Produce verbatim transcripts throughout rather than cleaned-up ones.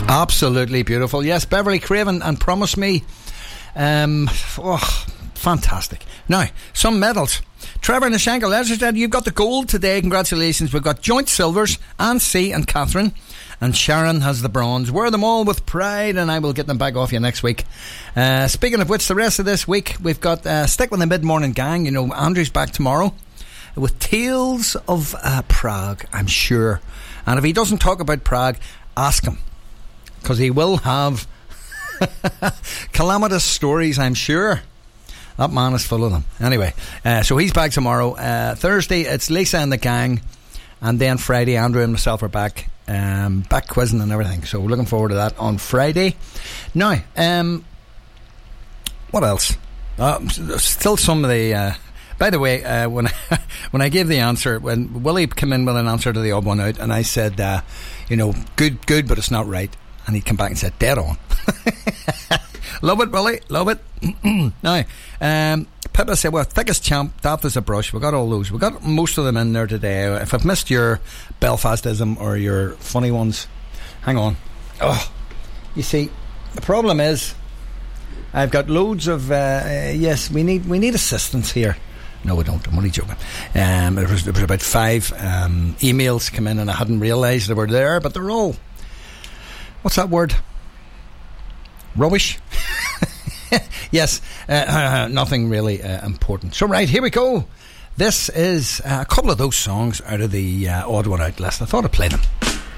Absolutely beautiful. Yes, Beverly Craven and Promise Me. Um, oh, fantastic. Now, some medals. Trevor Nashanka Legerstead, you've got the gold today. Congratulations. We've got joint silvers, Anne C and Catherine. And Sharon has the bronze. Wear them all with pride, and I will get them back off you next week. Uh, speaking of which, the rest of this week, we've got uh, Stick with the Mid-Morning Gang. You know, Andrew's back tomorrow with Tales of uh, Prague, I'm sure. And if he doesn't talk about Prague, ask him, because he will have calamitous stories, I'm sure. That man is full of them. Anyway, uh, so he's back tomorrow. Uh, Thursday, it's Lisa and the gang. And then Friday, Andrew and myself are back. Um, back quizzing and everything. So we're looking forward to that on Friday. Now, um, what else? Uh, still some of the... Uh, by the way, uh, when, I, when I gave the answer, when Willie came in with an answer to the odd one out, and I said, uh, you know, good, good, but it's not right. And he came back and said, dead on. Love it, Willie. Love it. Now, um, Pippa said, well, thickest champ, daft as a brush. We got all those. We got most of them in there today. If I've missed your Belfastism or your funny ones, hang on. Oh, you see, the problem is I've got loads of uh, yes, we need we need assistance here. No, we don't. I'm only joking. Um, there was there was about five um, emails come in, and I hadn't realised they were there, but they're all, what's that word? Rubbish. Yes, uh, uh, nothing really uh, important. So right, here we go. This is uh, a couple of those songs out of the uh, odd one out list. I thought I'd play them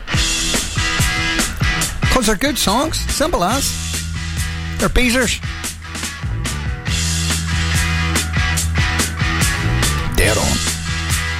because they're good songs, simple as. They're Beezers. Dead on.